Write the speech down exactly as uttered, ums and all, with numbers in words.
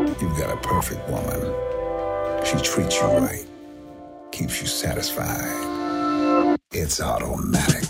You've got a perfect woman. She treats you right, keeps you satisfied. It's automatic.